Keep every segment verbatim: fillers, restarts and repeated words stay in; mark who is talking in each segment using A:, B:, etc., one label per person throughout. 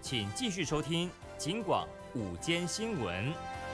A: 请继续收听警广午间新闻。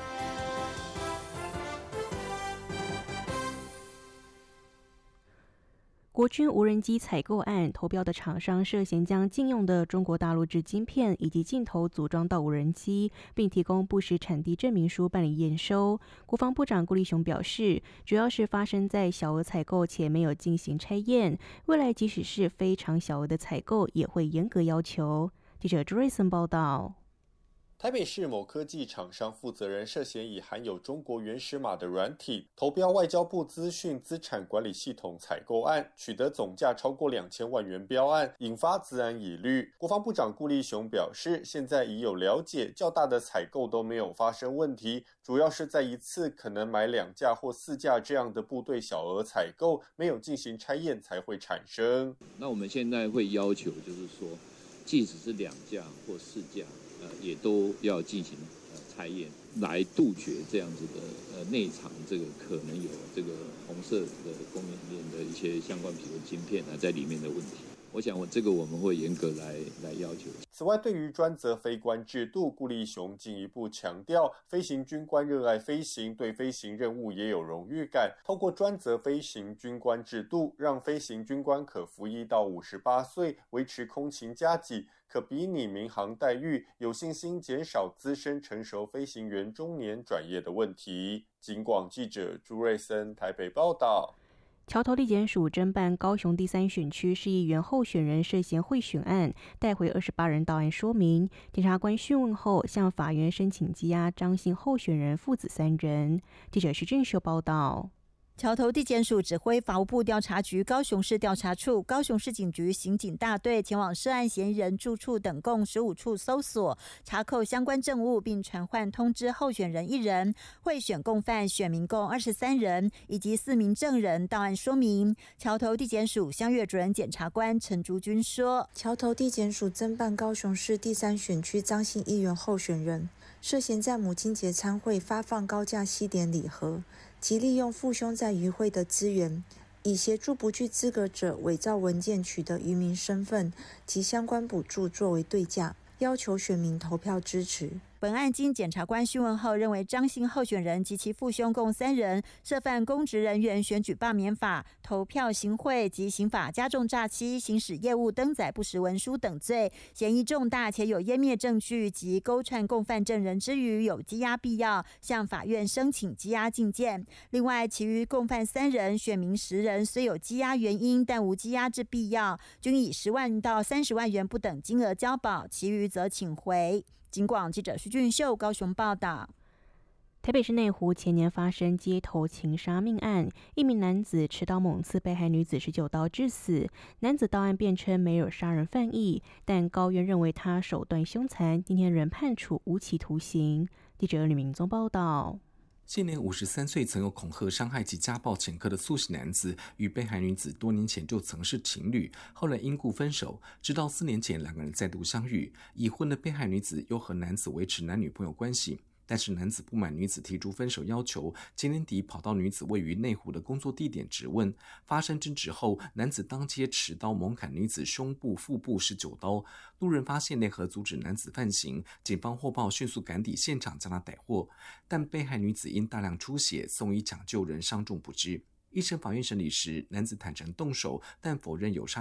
B: 国军无人机采购案投标的厂商涉嫌将禁用的中国大陆制晶片以及镜头组装到无人机，并提供不实产地证明书办理验收。国防部长顾立雄表示，主要是发生在小额采购且没有进行拆验，未来即使是非常小额的采购也会严格要求。记者朱瑞森报道。
C: 台北市某科技厂商负责人涉嫌以含有中国原始码的软体投标外交部资讯资产管理系统采购案，取得总价超过两千万元标案，引发资安疑虑。国防部长顾立雄表示，现在已有了解，较大的采购都没有发生问题，主要是在一次可能买两架或四架这样的部队小额采购，没有进行拆验才会产生。
D: 那我们现在会要求，就是说，即使是两架或四架。呃，也都要进行呃拆验，来杜绝这样子的呃内藏这个可能有这个红色的供应链的一些相关，比如晶片啊在里面的问题。我想我这个我们会严格来来要求。
C: 此外，对于专责飞官制度，顾立雄进一步强调，飞行军官热爱飞行，对飞行任务也有荣誉感。透过专责飞行军官制度，让飞行军官可服役到五十八岁，维持空勤加给，可比拟民航待遇，有信心减少资深成熟飞行员中年转业的问题。警广记者朱瑞森台北报道。
B: 桥头地检署侦办高雄第三选区市议员候选人涉嫌贿选案，带回二十八人到案说明。检察官讯问后，向法院申请羁押张姓候选人父子三人。记者徐俊秀报道。
E: 桥头地检署指挥法务部调查局高雄市调查处、高雄市警局刑警大队前往涉案嫌疑人住处等共十五处搜索，查扣相关证物，并传唤通知候选人一人，贿选共犯选民共二十三人，以及四名证人到案说明。桥头地检署乡岳主任检察官陈竹君说，
F: 桥头地检署侦办高雄市第三选区张姓议员候选人涉嫌在母亲节餐会发放高价西点礼盒，及利用父兄在渔会的资源，以协助不具资格者伪造文件取得渔民身份及相关补助作为对价，要求选民投票支持。
E: 本案经检察官讯问后，认为张姓候选人及其父兄共三人涉犯公职人员选举罢免法、投票行贿及刑法加重诈欺、行使业务登载不实文书等罪，嫌疑重大，且有湮灭证据及勾串共犯证人之余，有羁押必要，向法院申请羁押禁见。另外，其余共犯三人、选民十人虽有羁押原因，但无羁押之必要，均以十万到三十万元不等金额交保，其余则请回。警广记者徐俊秀高雄报道。
B: 台北市内湖前年发生街头情杀命案，一名男子持刀猛刺被害女子十九刀致死。男子到案辩称没有杀人犯意，但高院认为他手段凶残，今天仍判处无期徒刑。记者李明宗报道。
G: 现年五十三岁，曾有恐吓、伤害及家暴前科的素喜男子，与被害女子多年前就曾是情侣，后来因故分手，直到四年前两个人再度相遇。已婚的被害女子又和男子维持男女朋友关系。但是男子不满女子提出分手要求，今年底跑到女子位于内湖的工作地点质问。发生争执后，男子当街持刀猛砍女子胸部、腹部十九刀。路人发现联合阻止男子犯行，警方获报迅速赶抵现场将他逮获。但被害女子因大量出血送医抢救，仍伤重不治。一审法院审理时，男子坦承动手，但否认有杀